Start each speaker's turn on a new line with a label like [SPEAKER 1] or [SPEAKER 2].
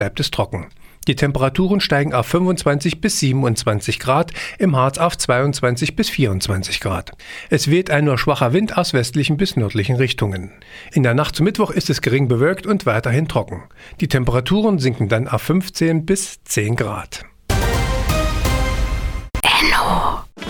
[SPEAKER 1] bleibt es trocken. Die Temperaturen steigen auf 25 bis 27 Grad, im Harz auf 22 bis 24 Grad. Es weht ein nur schwacher Wind aus westlichen bis nördlichen Richtungen. In der Nacht zum Mittwoch ist es gering bewölkt und weiterhin trocken. Die Temperaturen sinken dann auf 15 bis 10 Grad.